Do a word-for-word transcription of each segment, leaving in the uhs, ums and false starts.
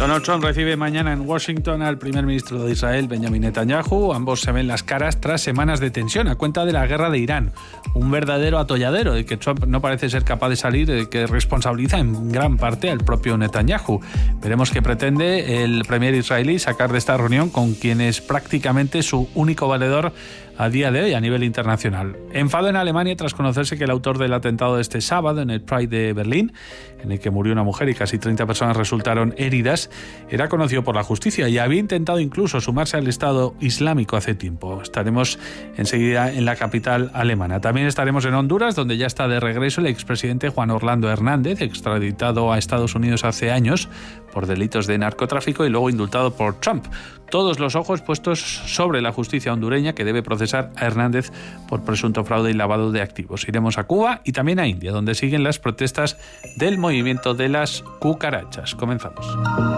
Donald Trump recibe mañana en Washington al primer ministro de Israel, Benjamin Netanyahu. Ambos se ven las caras tras semanas de tensión a cuenta de la guerra de Irán. Un verdadero atolladero de que Trump no parece ser capaz de salir, de que responsabiliza en gran parte al propio Netanyahu. Veremos qué pretende el premier israelí sacar de esta reunión con quien es prácticamente su único valedor a día de hoy a nivel internacional. Enfado en Alemania tras conocerse que el autor del atentado de este sábado en el Pride de Berlín, en el que murió una mujer y casi treinta personas resultaron heridas, era conocido por la justicia y había intentado incluso sumarse al Estado Islámico hace tiempo. Estaremos enseguida en la capital alemana. También estaremos en Honduras, donde ya está de regreso el expresidente Juan Orlando Hernández, extraditado a Estados Unidos hace años por delitos de narcotráfico y luego indultado por Trump. Todos los ojos puestos sobre la justicia hondureña, que debe procesar a Hernández por presunto fraude y lavado de activos. Iremos a Cuba y también a India, donde siguen las protestas del movimiento de las cucarachas. Comenzamos.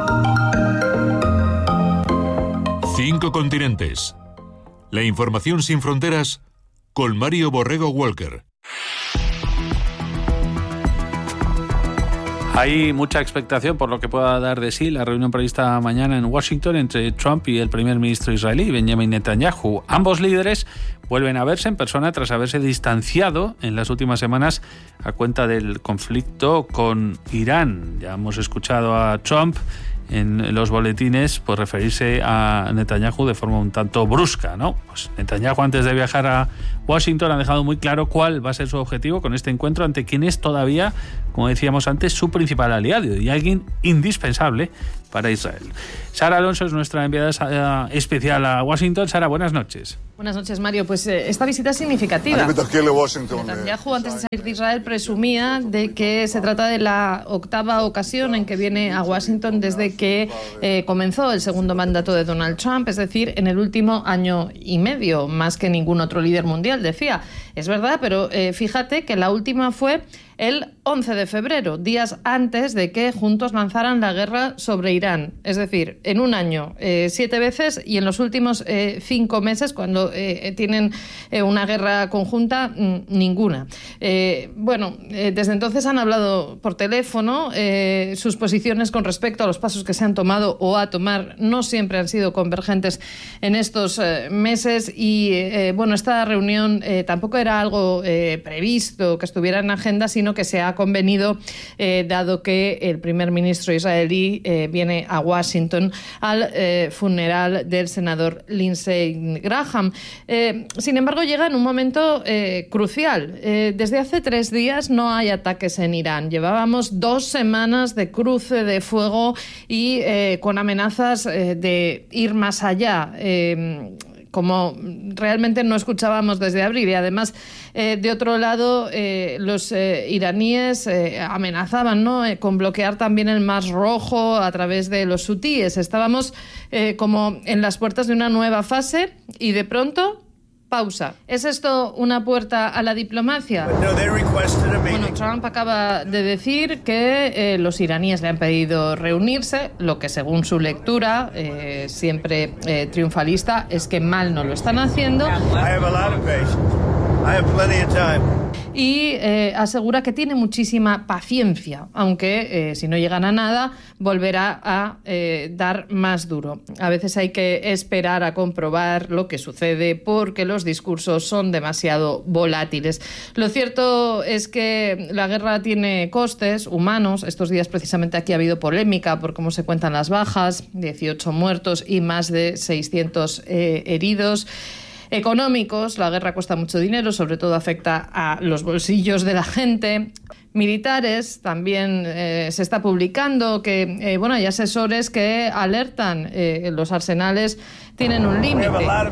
Cinco continentes. La información sin fronteras con Mario Borrego Walker. Hay mucha expectación por lo que pueda dar de sí la reunión prevista mañana en Washington entre Trump y el primer ministro israelí, Benjamin Netanyahu. Ambos líderes vuelven a verse en persona tras haberse distanciado en las últimas semanas a cuenta del conflicto con Irán. Ya hemos escuchado a Trump en los boletines pues referirse a Netanyahu de forma un tanto brusca, ¿no? Pues Netanyahu, antes de viajar a Washington, ha dejado muy claro cuál va a ser su objetivo con este encuentro ante quien es todavía, como decíamos antes, su principal aliado y alguien indispensable para Israel. Sara Alonso es nuestra enviada especial a Washington. Sara, buenas noches. Buenas noches, Mario. Pues eh, esta visita es significativa. Netanyahu, antes de salir de Israel, presumía de que se trata de la octava ocasión en que viene a Washington desde que eh, comenzó el segundo mandato de Donald Trump, es decir, en el último año y medio, más que ningún otro líder mundial, decía. Es verdad, pero eh, fíjate que la última fue el once de febrero, días antes de que juntos lanzaran la guerra sobre Irán. Es decir, en un año, eh, siete veces, y en los últimos eh, cinco meses, cuando eh, tienen eh, una guerra conjunta, mm, ninguna. Eh, bueno, eh, desde entonces han hablado por teléfono. Eh, sus posiciones con respecto a los pasos que se han tomado o a tomar no siempre han sido convergentes en estos eh, meses. Y, eh, bueno, esta reunión eh, tampoco era algo eh, previsto que estuviera en agenda, sino que se ha convenido, eh, dado que el primer ministro israelí eh, viene a Washington al eh, funeral del senador Lindsey Graham. Eh, sin embargo, llega en un momento eh, crucial. Eh, desde hace tres días no hay ataques en Irán. Llevábamos dos semanas de cruce de fuego y eh, con amenazas eh, de ir más allá. Eh, como realmente no escuchábamos desde abril. Y además, eh, de otro lado, eh, los eh, iraníes eh, amenazaban, ¿no?, eh, con bloquear también el Mar Rojo a través de los hutíes. Estábamos eh, como en las puertas de una nueva fase y de pronto... pausa. ¿Es esto una puerta a la diplomacia? Bueno, Trump acaba de decir que eh, los iraníes le han pedido reunirse, lo que según su lectura, eh, siempre eh, triunfalista, es que mal no lo están haciendo. Y eh, asegura que tiene muchísima paciencia, aunque eh, si no llegan a nada, volverá a eh, dar más duro. A veces hay que esperar a comprobar lo que sucede porque los discursos son demasiado volátiles. Lo cierto es que la guerra tiene costes humanos. Estos días precisamente aquí ha habido polémica por cómo se cuentan las bajas, dieciocho muertos y más de seiscientos eh, heridos. Económicos, la guerra cuesta mucho dinero, sobre todo afecta a los bolsillos de la gente. Militares, también eh, se está publicando que eh, bueno, hay asesores que alertan, eh, los arsenales tienen un límite.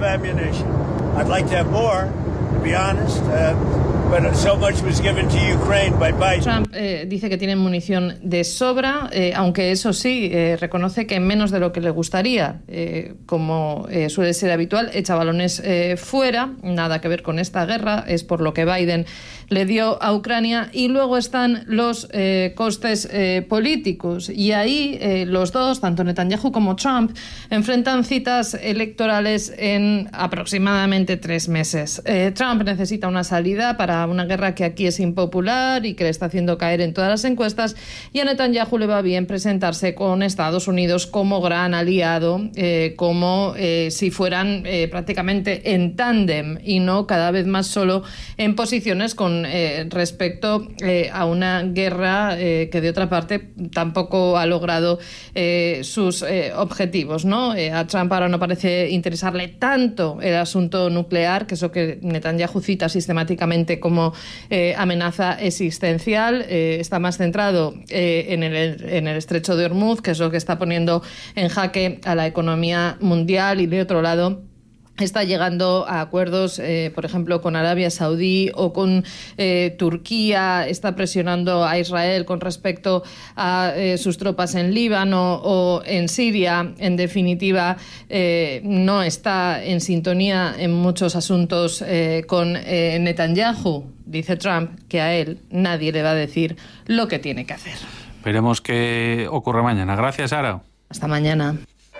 Trump eh, dice que tienen munición de sobra, eh, aunque eso sí, eh, reconoce que menos de lo que le gustaría, eh, como eh, suele ser habitual, echa balones eh, fuera, nada que ver con esta guerra, es por lo que Biden le dio a Ucrania. Y luego están los eh, costes eh, políticos, y ahí eh, los dos, tanto Netanyahu como Trump, enfrentan citas electorales en aproximadamente tres meses. Eh, Trump necesita una salida para guerra, una guerra que aquí es impopular y que le está haciendo caer en todas las encuestas, y a Netanyahu le va bien presentarse con Estados Unidos como gran aliado, eh, como eh, si fueran eh, prácticamente en tándem y no cada vez más solo en posiciones con eh, respecto eh, a una guerra eh, que de otra parte tampoco ha logrado eh, sus eh, objetivos, ¿no? Eh, a Trump ahora no parece interesarle tanto el asunto nuclear, que es lo que Netanyahu cita sistemáticamente como eh, amenaza existencial. Eh, está más centrado eh, en, el, en el estrecho de Hormuz, que es lo que está poniendo en jaque a la economía mundial, y de otro lado está llegando a acuerdos, eh, por ejemplo, con Arabia Saudí o con eh, Turquía, está presionando a Israel con respecto a eh, sus tropas en Líbano o en Siria. En definitiva, eh, no está en sintonía en muchos asuntos eh, con eh, Netanyahu. Dice Trump que a él nadie le va a decir lo que tiene que hacer. Veremos qué ocurre mañana. Gracias, Sara. Hasta mañana.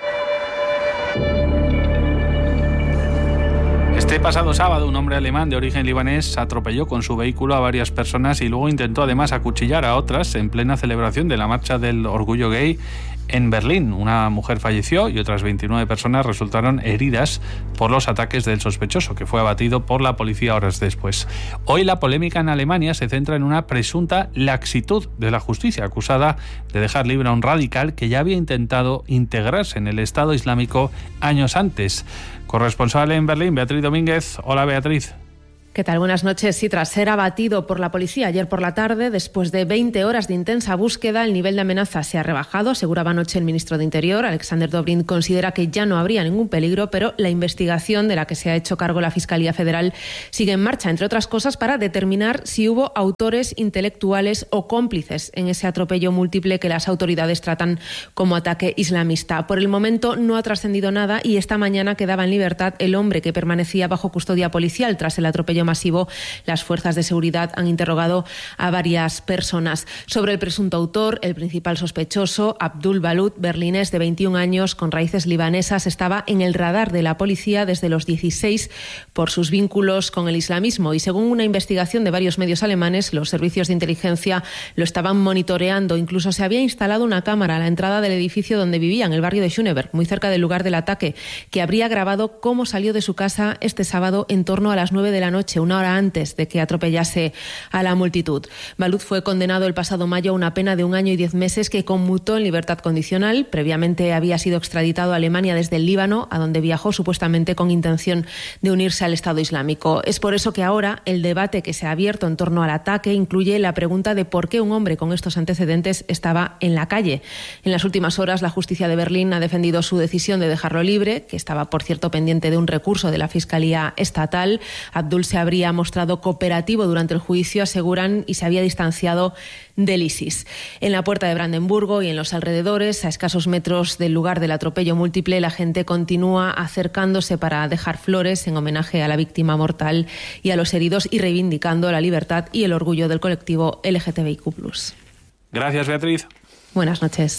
Este pasado sábado, un hombre alemán de origen libanés atropelló con su vehículo a varias personas y luego intentó además acuchillar a otras en plena celebración de la Marcha del Orgullo Gay en Berlín. Una mujer falleció y otras veintinueve personas resultaron heridas por los ataques del sospechoso, que fue abatido por la policía horas después. Hoy la polémica en Alemania se centra en una presunta laxitud de la justicia, acusada de dejar libre a un radical que ya había intentado integrarse en el Estado Islámico años antes. Corresponsal en Berlín, Beatriz Domínguez. Hola, Beatriz. ¿Qué tal? Buenas noches. Sí, tras ser abatido por la policía ayer por la tarde, después de veinte horas de intensa búsqueda, el nivel de amenaza se ha rebajado, aseguraba anoche el ministro de Interior. Alexander Dobrindt considera que ya no habría ningún peligro, pero la investigación de la que se ha hecho cargo la Fiscalía Federal sigue en marcha, entre otras cosas, para determinar si hubo autores intelectuales o cómplices en ese atropello múltiple que las autoridades tratan como ataque islamista. Por el momento no ha trascendido nada y esta mañana quedaba en libertad el hombre que permanecía bajo custodia policial tras el atropello masivo. Las fuerzas de seguridad han interrogado a varias personas. Sobre el presunto autor, el principal sospechoso, Abdul Balut, berlinés de veintiún años con raíces libanesas, estaba en el radar de la policía desde los dieciséis por sus vínculos con el islamismo y, según una investigación de varios medios alemanes, los servicios de inteligencia lo estaban monitoreando. Incluso se había instalado una cámara a la entrada del edificio donde vivía, en el barrio de Schöneberg, muy cerca del lugar del ataque, que habría grabado cómo salió de su casa este sábado en torno a las nueve de la noche, una hora antes de que atropellase a la multitud. Balut fue condenado el pasado mayo a una pena de un año y diez meses que conmutó en libertad condicional. Previamente había sido extraditado a Alemania desde el Líbano, a donde viajó supuestamente con intención de unirse al Estado Islámico. Es por eso que ahora el debate que se ha abierto en torno al ataque incluye la pregunta de por qué un hombre con estos antecedentes estaba en la calle. En las últimas horas, la justicia de Berlín ha defendido su decisión de dejarlo libre, que estaba, por cierto, pendiente de un recurso de la Fiscalía Estatal. Abdul se habría mostrado cooperativo durante el juicio, aseguran, y se había distanciado del ISIS. En la puerta de Brandenburgo y en los alrededores, a escasos metros del lugar del atropello múltiple, la gente continúa acercándose para dejar flores en homenaje a la víctima mortal y a los heridos y reivindicando la libertad y el orgullo del colectivo L G T B I Q plus. Gracias, Beatriz. Buenas noches.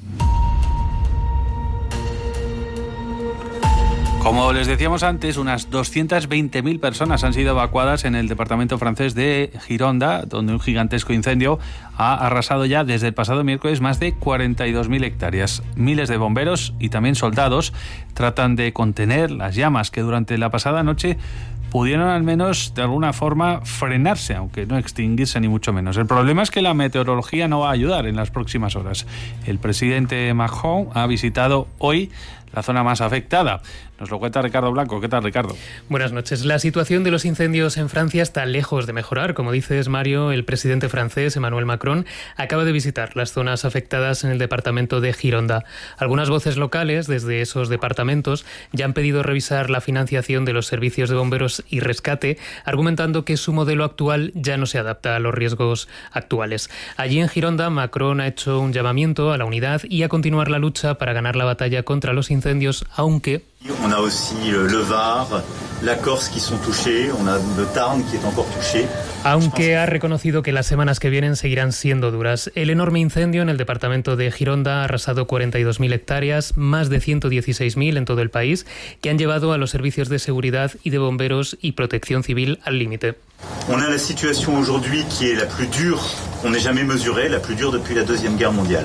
Como les decíamos antes, unas doscientas veinte mil personas han sido evacuadas en el departamento francés de Gironda, donde un gigantesco incendio ha arrasado ya desde el pasado miércoles más de cuarenta y dos mil hectáreas. Miles de bomberos y también soldados tratan de contener las llamas que durante la pasada noche pudieron al menos de alguna forma frenarse, aunque no extinguirse ni mucho menos. El problema es que la meteorología no va a ayudar en las próximas horas. El presidente Macron ha visitado hoy la zona más afectada. Nos lo cuenta Ricardo Blanco. ¿Qué tal, Ricardo? Buenas noches. La situación de los incendios en Francia está lejos de mejorar. Como dices, Mario, el presidente francés, Emmanuel Macron, acaba de visitar las zonas afectadas en el departamento de Gironda. Algunas voces locales desde esos departamentos ya han pedido revisar la financiación de los servicios de bomberos y rescate, argumentando que su modelo actual ya no se adapta a los riesgos actuales. Allí en Gironda, Macron ha hecho un llamamiento a la unidad y a continuar la lucha para ganar la batalla contra los incendios, aunque On a aussi le Var, la Corse qui sont touchés, on a le Tarn qui est encore Aunque ha reconocido que las semanas que vienen seguirán siendo duras. El enorme incendio en el departamento de Gironda ha arrasado cuarenta y dos mil hectáreas, más de ciento dieciséis mil en todo el país, que han llevado a los servicios de seguridad y de bomberos y protección civil al límite. On a la situation aujourd'hui qui est la plus dure qu'on ait jamais mesurée, la plus dure depuis la Deuxième Guerre mondiale.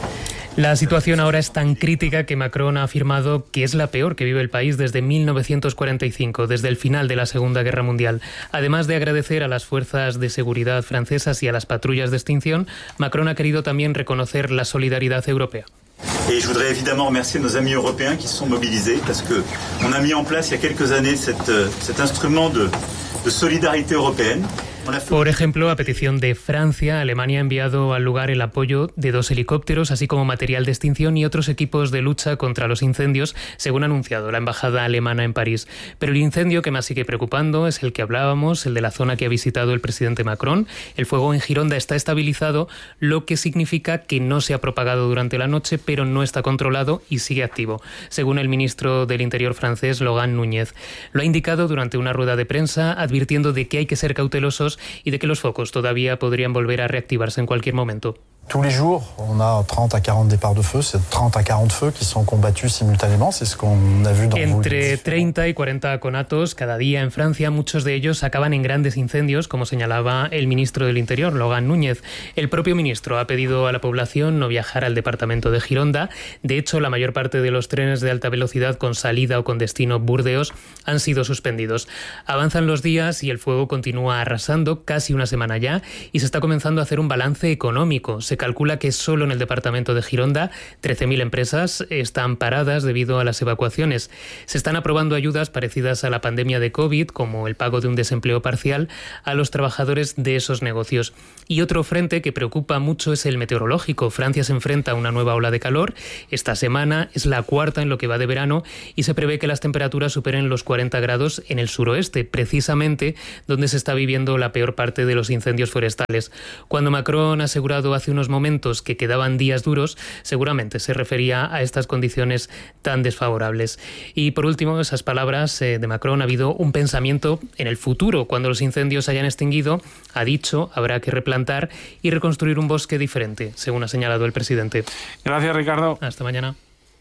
La situación ahora es tan crítica que Macron ha afirmado que es la peor que vive el país desde mil novecientos cuarenta y cinco, desde el final de la Segunda Guerra Mundial. Además de agradecer a las fuerzas de seguridad francesas y a las patrullas de extinción, Macron ha querido también reconocer la solidaridad europea. Et je voudrais évidemment remercier nos amis européens qui se sont mobilisés parce que on a mis en place il y a quelques années cette, cet instrument de, de solidarité européenne. Por ejemplo, a petición de Francia, Alemania ha enviado al lugar el apoyo de dos helicópteros, así como material de extinción y otros equipos de lucha contra los incendios, según ha anunciado la embajada alemana en París. Pero el incendio que más sigue preocupando es el que hablábamos, el de la zona que ha visitado el presidente Macron. El fuego en Gironda está estabilizado, lo que significa que no se ha propagado durante la noche, pero no está controlado y sigue activo, según el ministro del Interior francés, Laurent Núñez. Lo ha indicado durante una rueda de prensa, advirtiendo de que hay que ser cautelosos y de que los focos todavía podrían volver a reactivarse en cualquier momento. Tous les jours, on a treinta a cuarenta départs de feu, c'est treinta a cuarenta feux qui sont combattus simultanément, c'est ce qu'on a vu dans Entre treinta y cuarenta conatos cada día en Francia, muchos de ellos acaban en grandes incendios, como señalaba el ministro del Interior, Laurent Núñez. El propio ministro ha pedido a la población no viajar al departamento de Gironda. De hecho, la mayor parte de los trenes de alta velocidad con salida o con destino Burdeos han sido suspendidos. Avanzan los días y el fuego continúa arrasando casi una semana ya y se está comenzando a hacer un balance económico. Se calcula que solo en el departamento de Gironda trece mil empresas están paradas debido a las evacuaciones. Se están aprobando ayudas parecidas a la pandemia de COVID, como el pago de un desempleo parcial a los trabajadores de esos negocios. Y otro frente que preocupa mucho es el meteorológico. Francia se enfrenta a una nueva ola de calor. Esta semana es la cuarta en lo que va de verano y se prevé que las temperaturas superen los cuarenta grados en el suroeste, precisamente donde se está viviendo la peor parte de los incendios forestales. Cuando Macron ha asegurado hace unos momentos que quedaban días duros, seguramente se refería a estas condiciones tan desfavorables. Y por último, esas palabras eh, de Macron, ha habido un pensamiento en el futuro. Cuando los incendios hayan extinguido, ha dicho, habrá que replantar y reconstruir un bosque diferente, según ha señalado el presidente. Gracias, Ricardo. Hasta mañana.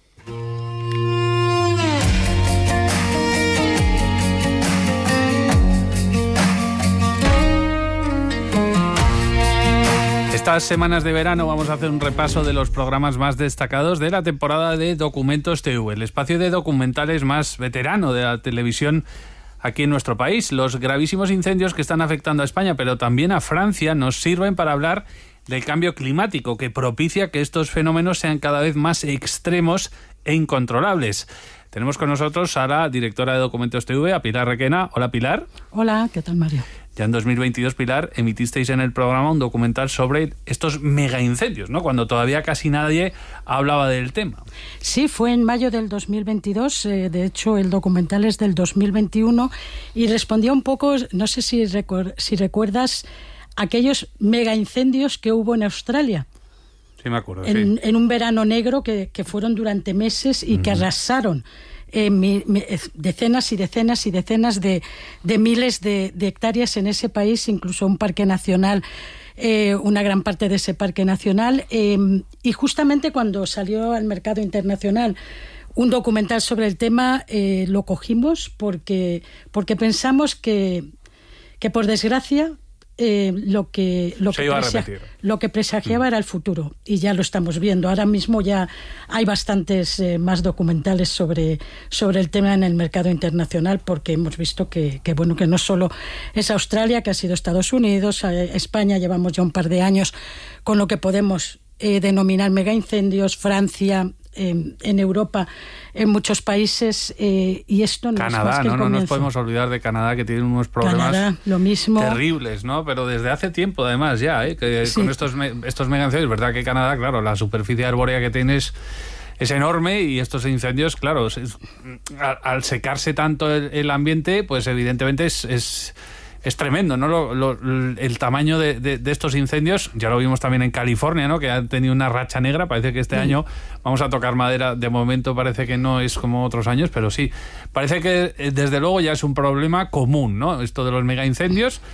Estas semanas de verano vamos a hacer un repaso de los programas más destacados de la temporada de Documentos T V, el espacio de documentales más veterano de la televisión aquí en nuestro país. Los gravísimos incendios que están afectando a España, pero también a Francia, nos sirven para hablar del cambio climático, que propicia que estos fenómenos sean cada vez más extremos e incontrolables. Tenemos con nosotros a la directora de Documentos T V, a Pilar Requena. Hola, Pilar. Hola, ¿qué tal, Mario? Ya en dos mil veintidós, Pilar, emitisteis en el programa un documental sobre estos megaincendios, ¿no? Cuando todavía casi nadie hablaba del tema. Sí, fue en mayo del dos mil veintidós. Eh, de hecho, el documental es del dos mil veintiuno y respondía un poco, no sé si, recu- si recuerdas, aquellos megaincendios que hubo en Australia. Sí, me acuerdo, en, sí. En un verano negro que, que fueron durante meses y uh-huh. que arrasaron Eh, mi, mi, decenas y decenas y decenas de, de miles de, de hectáreas en ese país, incluso un parque nacional, eh, una gran parte de ese parque nacional. Eh, y justamente cuando salió al mercado internacional un documental sobre el tema, eh, lo cogimos porque, porque pensamos que, que por desgracia, Eh, lo que lo que, presa, lo que presagiaba mm. era el futuro y ya lo estamos viendo. Ahora mismo ya hay bastantes eh, más documentales sobre, sobre el tema en el mercado internacional, porque hemos visto que, que bueno que no solo es Australia, que ha sido Estados Unidos, eh, España, llevamos ya un par de años con lo que podemos eh, denominar megaincendios, Francia, eh, en Europa, en muchos países, eh, y esto no Canadá, es más que ¿no? el No comienzo. nos podemos olvidar de Canadá, que tiene unos problemas Canadá, lo mismo. terribles, ¿no? Pero desde hace tiempo, además, ya, ¿eh? Que sí. Con estos, estos megaincendios, verdad que Canadá, claro, la superficie arbórea que tienes es enorme y estos incendios, claro, es, al, al secarse tanto el, el ambiente, pues evidentemente es... es Es tremendo, ¿no? Lo, lo, el tamaño de, de, de estos incendios. Ya lo vimos también en California, ¿no? Que han tenido una racha negra. Parece que este mm. año vamos a tocar madera. De momento parece que no es como otros años, pero sí. Parece que desde luego ya es un problema común, ¿no? Esto de los megaincendios.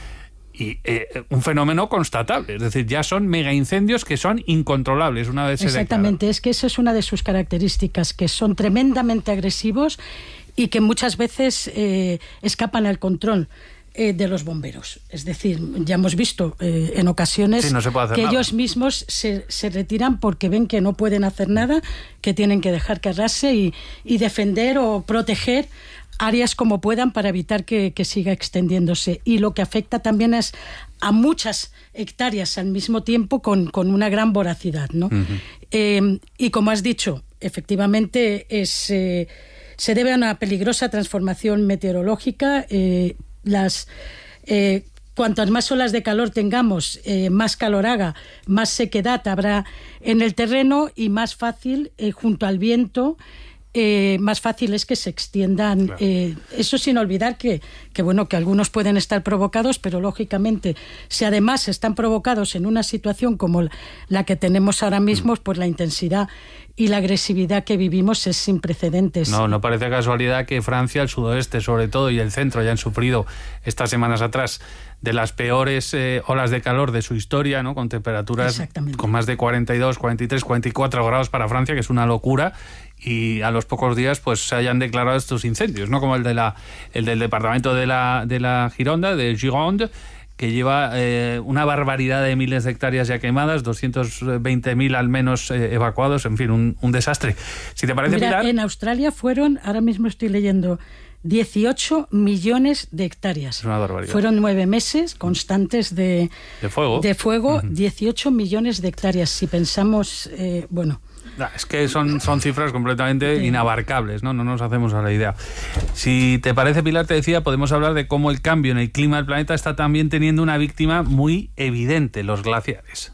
Y eh, un fenómeno constatable, es decir, ya son mega incendios que son incontrolables una vez se declaran. Exactamente, es que esa es una de sus características, que son tremendamente agresivos y que muchas veces eh, escapan al control eh, de los bomberos. Es decir, ya hemos visto eh, en ocasiones sí, no se puede hacer que nada. ellos mismos se, se retiran porque ven que no pueden hacer nada, que tienen que dejar que arrase y, y defender o proteger áreas como puedan para evitar que, que siga extendiéndose. Y lo que afecta también es a muchas hectáreas al mismo tiempo con, con una gran voracidad, ¿no? Uh-huh. Eh, y como has dicho, efectivamente es, eh, se debe a una peligrosa transformación meteorológica. Eh, las eh, cuantas más olas de calor tengamos, eh, más calor haga, más sequedad habrá en el terreno y más fácil, eh, junto al viento, Eh, más fácil es que se extiendan. Claro. Eh, eso sin olvidar que, que, bueno, que algunos pueden estar provocados, pero lógicamente, si además están provocados en una situación como la que tenemos ahora mismo, pues la intensidad y la agresividad que vivimos es sin precedentes. No, no parece casualidad que Francia, el sudoeste sobre todo, y el centro ya han sufrido estas semanas atrás de las peores eh, olas de calor de su historia, ¿no? Con temperaturas con más de cuarenta y dos, cuarenta y tres, cuarenta y cuatro grados para Francia, que es una locura, y a los pocos días pues se hayan declarado estos incendios, ¿no? Como el de la el del departamento de la de la Gironda, de Gironde, que lleva eh, una barbaridad de miles de hectáreas ya quemadas, doscientos veinte mil al menos eh, evacuados, en fin, un, un desastre. Si te parece, Mira, Pilar... en Australia fueron, ahora mismo estoy leyendo, dieciocho millones de hectáreas. Es una barbaridad. Fueron nueve meses constantes de, de fuego, de fuego uh-huh. dieciocho millones de hectáreas. Si pensamos, eh, bueno... Es que son, son cifras completamente sí. inabarcables, ¿no? No nos hacemos a la idea. Si te parece, Pilar, te decía, podemos hablar de cómo el cambio en el clima del planeta está también teniendo una víctima muy evidente, los glaciares.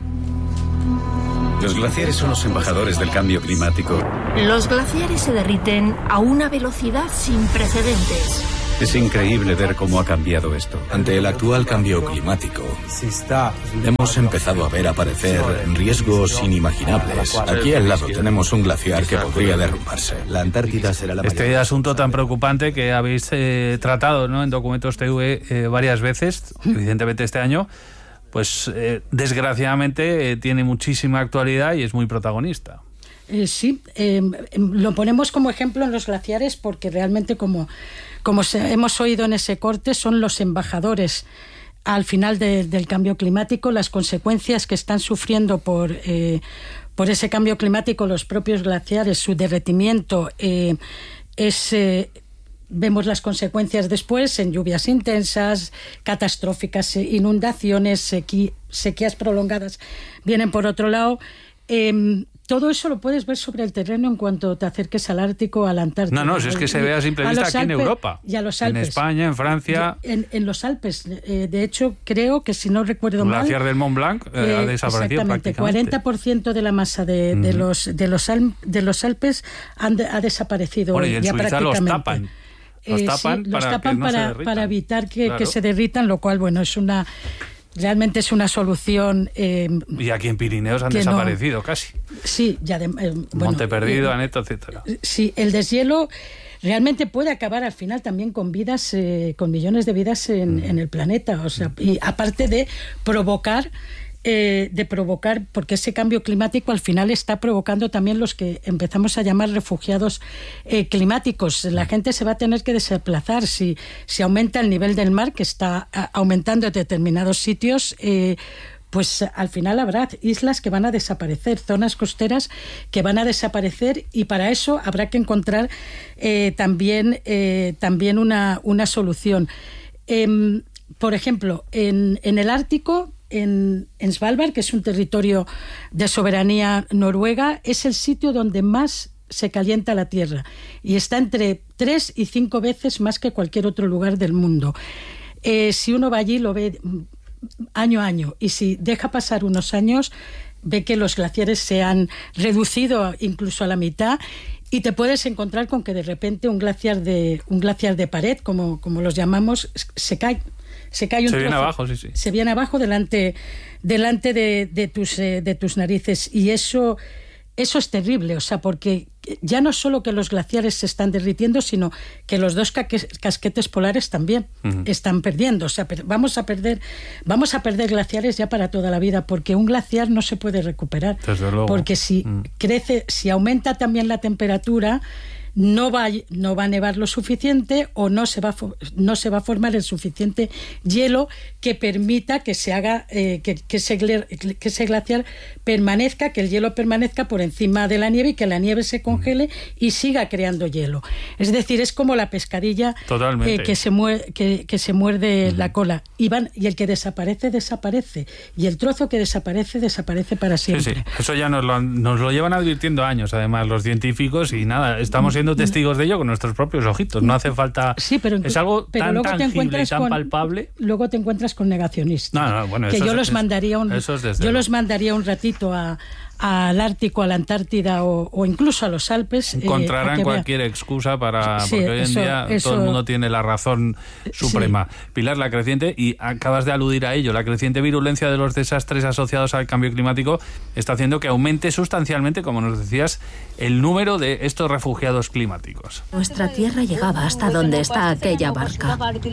Los glaciares son los embajadores del cambio climático. Los glaciares se derriten a una velocidad sin precedentes. Es increíble ver cómo ha cambiado esto. Ante el actual cambio climático, hemos empezado a ver aparecer riesgos inimaginables. Aquí al lado tenemos un glaciar que podría derrumbarse. La Antártida será la Este mayor... asunto tan preocupante que habéis eh, tratado, ¿no? En Documentos T V eh, varias veces, evidentemente este año, pues eh, desgraciadamente eh, tiene muchísima actualidad y es muy protagonista. Eh, sí, eh, lo ponemos como ejemplo en los glaciares porque realmente, como, como se, hemos oído en ese corte, son los embajadores al final de, del cambio climático, las consecuencias que están sufriendo por, eh, por ese cambio climático los propios glaciares, su derretimiento, eh, es... Eh, vemos las consecuencias después en lluvias intensas, catastróficas, inundaciones, sequi, sequías prolongadas. Vienen por otro lado. Eh, todo eso lo puedes ver sobre el terreno en cuanto te acerques al Ártico, a la Antártida. No, no, si es que se ve a simple vista aquí Alpes, en Europa. Y a los Alpes. En España, en Francia. En, en los Alpes. Eh, de hecho, creo que si no recuerdo mal... El glaciar del Mont Blanc eh, eh, ha desaparecido exactamente, prácticamente. cuarenta por ciento de la masa de, de, uh-huh. los, de, los, al, de los Alpes han de, ha desaparecido bueno, y en ya Suiza prácticamente. Los tapan. Los tapan, eh, sí, para, los tapan que no para, se para evitar que, claro. que se derritan, lo cual, bueno, es una... Realmente es una solución... Eh, y aquí en Pirineos han desaparecido no, casi. Sí, ya de, eh, bueno, Monte Perdido, eh, Aneto, etcétera. Sí, el deshielo realmente puede acabar al final también con vidas, eh, con millones de vidas en, mm. en el planeta. O sea, mm. y aparte de provocar... Eh, de provocar, porque ese cambio climático al final está provocando también los que empezamos a llamar refugiados eh, climáticos. La gente se va a tener que desplazar si, si aumenta el nivel del mar, que está a, aumentando en determinados sitios. Eh, pues al final habrá islas que van a desaparecer, zonas costeras que van a desaparecer, y para eso habrá que encontrar eh, también, eh, también una, una solución. Eh, por ejemplo, en, en el Ártico, En, en Svalbard, que es un territorio de soberanía noruega, es el sitio donde más se calienta la Tierra y está entre tres y cinco veces más que cualquier otro lugar del mundo. Eh, si uno va allí lo ve año a año, y si deja pasar unos años ve que los glaciares se han reducido incluso a la mitad, y te puedes encontrar con que de repente un glaciar de, un glaciar de pared, como, como los llamamos, se cae. Se cae un se trozo, viene abajo, sí, sí. Se viene abajo delante, delante de, de, tus, eh, de tus narices, y eso, eso es terrible, o sea, porque ya no solo que los glaciares se están derritiendo, sino que los dos ca- casquetes polares también uh-huh. están perdiendo. O sea, per- vamos a perder, vamos a perder glaciares ya para toda la vida, porque un glaciar no se puede recuperar. Desde luego. Porque si uh-huh. crece, si aumenta también la temperatura, no va, no va a nevar lo suficiente o no se va a, no se va a formar el suficiente hielo que permita que se haga eh, que, que, ese, que ese glaciar permanezca, que el hielo permanezca por encima de la nieve y que la nieve se congele y siga creando hielo. Es decir, es como la pescadilla eh, que, se muerde, que, que se muerde uh-huh. la cola y, van, y el que desaparece, desaparece, y el trozo que desaparece, desaparece para siempre. Sí, sí. Eso ya nos lo, nos lo llevan advirtiendo años, además, los científicos, y nada, estamos siendo testigos de ello con nuestros propios ojitos. No hace falta... Sí, pero es algo pero tan luego te tangible y tan con, palpable. Luego te encuentras con negacionistas. No, no, bueno, que eso yo es, los mandaría un, eso es yo luego. los mandaría un ratito a al Ártico, a la Antártida o, o incluso a los Alpes. Encontrarán eh, cualquier vean. excusa para... Sí, porque hoy eso, en día eso, todo el mundo tiene la razón suprema. Sí. Pilar, la creciente, y acabas de aludir a ello, la creciente virulencia de los desastres asociados al cambio climático está haciendo que aumente sustancialmente, como nos decías, el número de estos refugiados climáticos. Nuestra tierra llegaba hasta donde está aquella barca.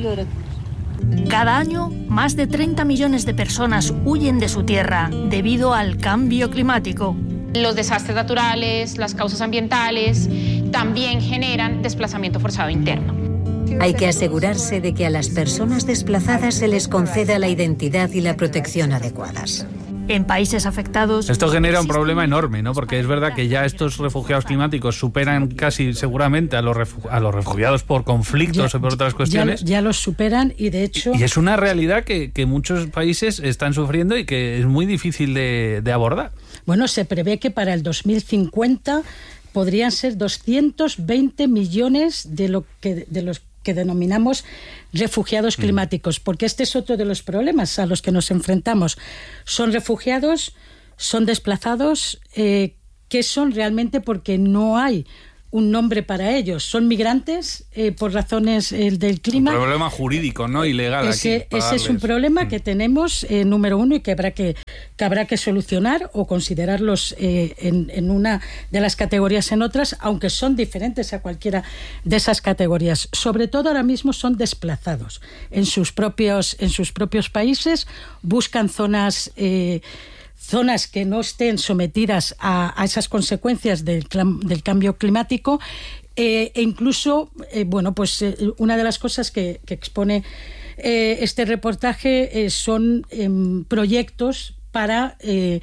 Cada año, más de treinta millones de personas huyen de su tierra debido al cambio climático. Los desastres naturales, las causas ambientales, también generan desplazamiento forzado interno. Hay que asegurarse de que a las personas desplazadas se les conceda la identidad y la protección adecuadas. En países afectados... Esto genera un problema enorme, ¿no? Porque es verdad que ya estos refugiados climáticos superan casi seguramente a los, refu- a los refugiados por conflictos ya, o por otras cuestiones. Ya, ya los superan y de hecho... Y, y es una realidad que, que muchos países están sufriendo y que es muy difícil de, de abordar. Bueno, se prevé que para el dos mil cincuenta podrían ser doscientos veinte millones de, lo que, de los que denominamos refugiados climáticos, porque este es otro de los problemas a los que nos enfrentamos. Son refugiados, son desplazados, eh, que son realmente porque no hay un nombre para ellos. Son migrantes eh, por razones eh, del clima. Un problema jurídico, ¿no? Ilegal. Ese, aquí, ese es un problema que tenemos, eh, número uno, y que habrá que, que habrá que solucionar o considerarlos eh, en, en una de las categorías en otras, aunque son diferentes a cualquiera de esas categorías. Sobre todo ahora mismo son desplazados en sus propios, en sus propios países, buscan zonas... Eh, zonas que no estén sometidas a, a esas consecuencias del, del cambio climático eh, e incluso, eh, bueno, pues eh, una de las cosas que, que expone eh, este reportaje eh, son eh, proyectos para, eh,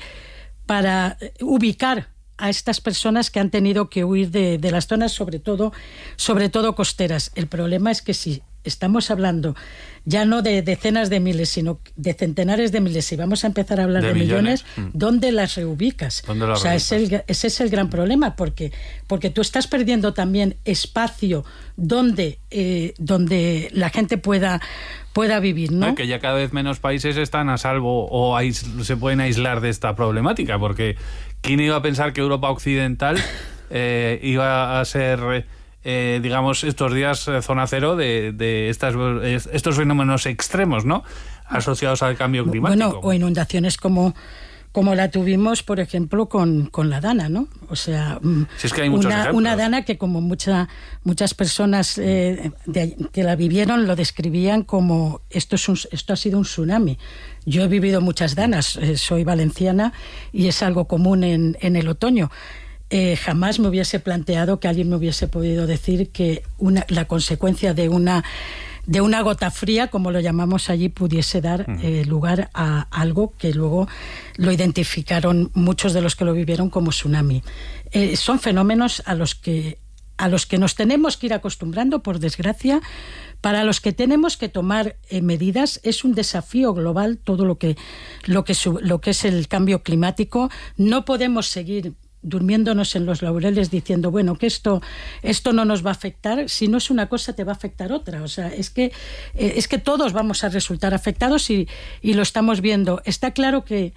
para ubicar a estas personas que han tenido que huir de, de las zonas, sobre todo, sobre todo costeras. El problema es que si estamos hablando ya no de decenas de miles, sino de centenares de miles, si vamos a empezar a hablar de, de millones, millones, ¿dónde las reubicas? ¿Dónde las o sea, reubicas? Es el, ese es el gran problema, porque, porque tú estás perdiendo también espacio donde, eh, donde la gente pueda, pueda vivir, ¿no? ¿no? Que ya cada vez menos países están a salvo o ais, se pueden aislar de esta problemática, porque ¿quién iba a pensar que Europa Occidental eh, iba a ser... Eh, digamos, estos días eh, zona cero de, de estas, estos fenómenos extremos, ¿no? Asociados al cambio climático. Bueno, o inundaciones como, como la tuvimos, por ejemplo, con, con la Dana, ¿no? O sea, si es que hay muchos una, ejemplos. una Dana que como mucha, muchas personas eh, de, que la vivieron lo describían como esto, es un, esto ha sido un tsunami. Yo he vivido muchas Danas, eh, soy valenciana y es algo común en, en el otoño. Eh, jamás me hubiese planteado que alguien me hubiese podido decir que una, la consecuencia de una, de una gota fría, como lo llamamos allí, pudiese dar eh, lugar a algo que luego lo identificaron muchos de los que lo vivieron como tsunami. Eh, son fenómenos a los que, a los que nos tenemos que ir acostumbrando, por desgracia, para los que tenemos que tomar eh, medidas. Es un desafío global todo lo que, lo que, su, lo que es el cambio climático. No podemos seguir durmiéndonos en los laureles diciendo, bueno, que esto, esto no nos va a afectar. Si no es una cosa, te va a afectar otra. O sea, es que, eh, es que todos vamos a resultar afectados y, y lo estamos viendo. Está claro que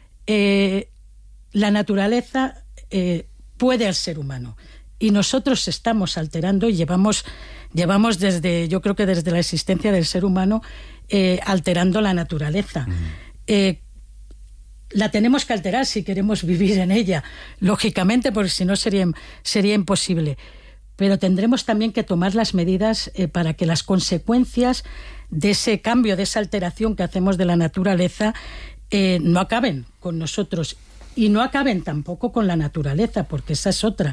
eh, la naturaleza eh, puede al ser humano y nosotros estamos alterando y llevamos, llevamos desde, yo creo que desde la existencia del ser humano, eh, alterando la naturaleza. Mm. Eh, la tenemos que alterar si queremos vivir en ella, lógicamente, porque si no sería, sería imposible. Pero tendremos también que tomar las medidas eh, para que las consecuencias de ese cambio, de esa alteración que hacemos de la naturaleza, eh, no acaben con nosotros y no acaben tampoco con la naturaleza, porque esa es otra.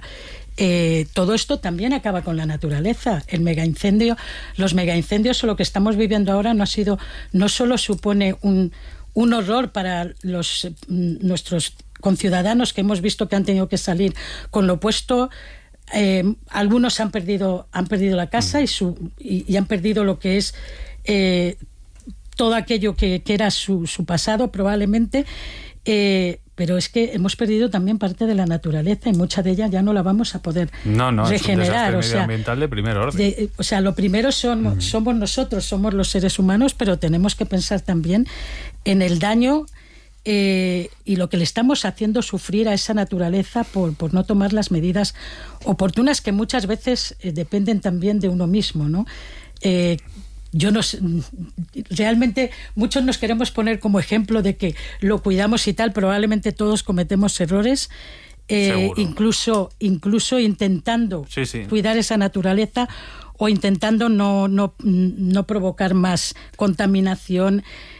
Eh, todo esto también acaba con la naturaleza. El megaincendio, los megaincendios o lo que estamos viviendo ahora no ha sido, no solo supone un, un horror para los nuestros conciudadanos que hemos visto que han tenido que salir con lo opuesto. Eh, algunos han perdido han perdido la casa y, su, y, y han perdido lo que es eh, todo aquello que, que era su, su pasado probablemente, eh, pero es que hemos perdido también parte de la naturaleza y mucha de ella ya no la vamos a poder no, no, regenerar. Es un desastre medioambiental de primer orden. De, o sea, lo primero son, mm. somos nosotros, somos los seres humanos, pero tenemos que pensar también en el daño Eh, y lo que le estamos haciendo sufrir a esa naturaleza por, por no tomar las medidas oportunas que muchas veces eh, dependen también de uno mismo, ¿no? Eh, yo no sé, realmente muchos nos queremos poner como ejemplo de que lo cuidamos y tal, probablemente todos cometemos errores, eh, incluso, incluso intentando sí, sí. cuidar esa naturaleza o intentando no, no, no provocar más contaminación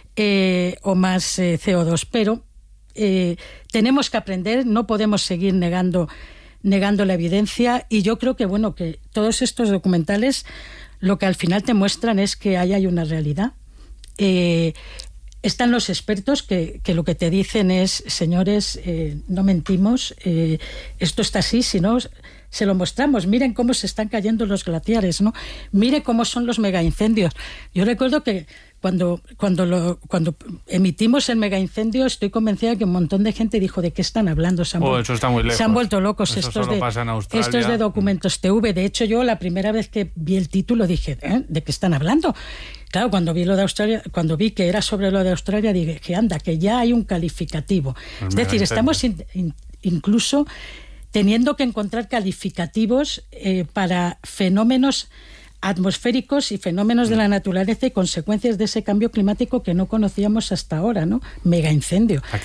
Eh, o más eh, C O dos, pero eh, tenemos que aprender, no podemos seguir negando, negando la evidencia, y yo creo que bueno que todos estos documentales lo que al final te muestran es que ahí hay una realidad. Eh, están los expertos que, que lo que te dicen es, señores, eh, no mentimos, eh, esto está así, si no se lo mostramos, miren cómo se están cayendo los glaciares, ¿no? Miren cómo son los megaincendios. Yo recuerdo que Cuando, cuando, lo, cuando emitimos el megaincendio, estoy convencida de que un montón de gente dijo ¿de qué están hablando? Se han, oh, vuelto, eso está muy lejos. Se han vuelto locos. Eso estos, solo de, pasa en Australia. estos de documentos T V. De hecho, yo la primera vez que vi el título dije ¿eh? ¿de qué están hablando? Claro, cuando vi lo de Australia, cuando vi que era sobre lo de Australia, dije que anda, que ya hay un calificativo. El es decir, estamos in, in, incluso teniendo que encontrar calificativos eh, para fenómenos atmosféricos y fenómenos de la naturaleza y consecuencias de ese cambio climático que no conocíamos hasta ahora, ¿no? Megaincendio. Aquí